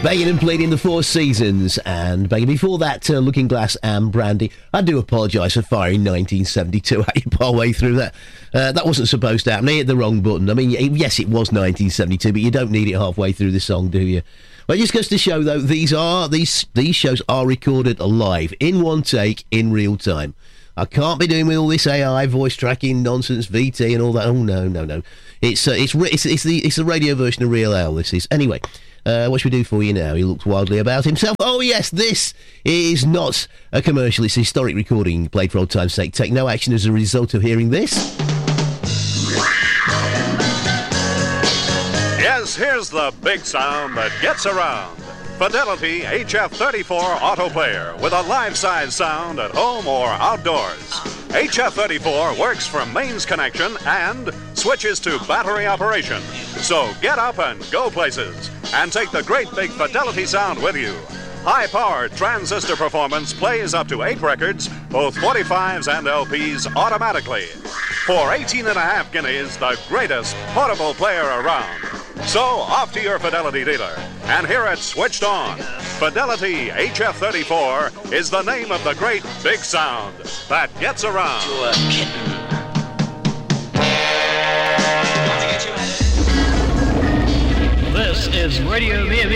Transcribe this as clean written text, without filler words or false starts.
Begging and Pleading, the Four Seasons, and Begging before that, Looking Glass and Brandy. I do apologise for firing 1972 at you partway through that. That wasn't supposed to happen. I hit the wrong button. I mean, yes, it was 1972, but you don't need it halfway through the song, do you? Well, it just goes to show, though, these shows are recorded live, in one take, in real time. I can't be doing with all this AI voice tracking nonsense, VT and all that. Oh no! It's the radio version of Real Al. This is anyway. What should we do for you now? He looks wildly about himself. Oh yes, this is not a commercial. It's a historic recording played for old time's sake. Take no action as a result of hearing this. Yes, here's the big sound that gets around. Fidelity HF34 Auto Player with a life-size sound at home or outdoors. HF34 works from mains connection and switches to battery operation. So get up and go places and take the great big Fidelity sound with you. High-powered transistor performance plays up to 8 records, both 45s and LPs automatically. For 18.5 guineas, the greatest portable player around. So off to your Fidelity dealer and hear it switched on. Fidelity HF34 is the name of the great big sound that gets around. To a kitten. This is Radio VME.